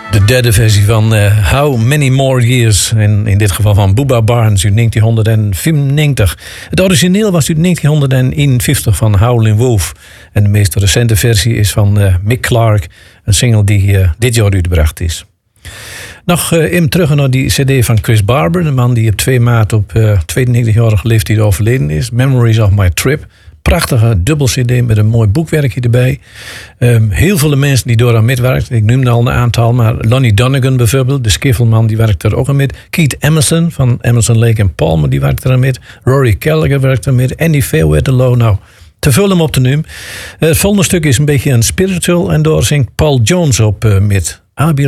De derde versie van How Many More Years. En in dit geval van Booba Barnes uit 1994. Het origineel was uit 1951 van Howlin' Wolf. En de meest recente versie is van Mick Clark. Een single die dit jaar uitgebracht is. Nog even terug naar die cd van Chris Barber. De man die op 2 maart op 92-jarige leeftijd overleden is. Memories of My Trip. Prachtige dubbel cd met een mooi boekwerkje erbij. Heel veel mensen die door aan metwerken. Ik noemde al een aantal, maar Lonnie Donegan bijvoorbeeld, de skiffelman, die werkt er ook aan met. Keith Emerson van Emerson, Lake and Palmer, die werkt er aan met. Rory Gallagher werkt er met. Andy Fairweather. Nou, te veel om op te noemen. Het volgende stuk is een beetje een spiritual en daar zingt Paul Jones op met I'll Be